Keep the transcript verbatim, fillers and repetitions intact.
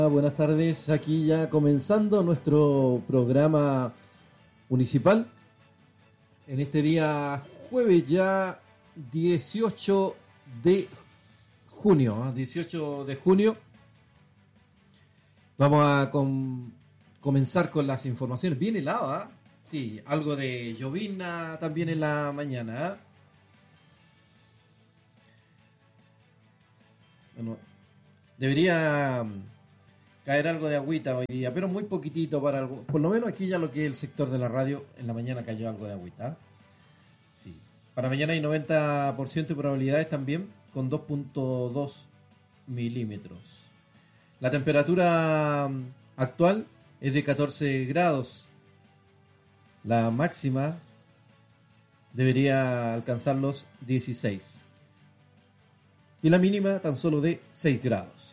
Buenas tardes, aquí ya comenzando nuestro programa municipal en este día jueves ya dieciocho de junio, ¿eh? dieciocho de junio. Vamos a com- comenzar con las informaciones. Bien helado, ¿eh? Sí, algo de llovizna también en la mañana, ¿eh? Bueno, debería caer algo de agüita hoy día, pero muy poquitito para algo. Por lo menos aquí ya lo que es el sector de la radio, en la mañana cayó algo de agüita. Sí. Para mañana hay noventa por ciento de probabilidades también, con dos punto dos milímetros. La temperatura actual es de catorce grados. La máxima debería alcanzar los dieciséis. Y la mínima tan solo de seis grados.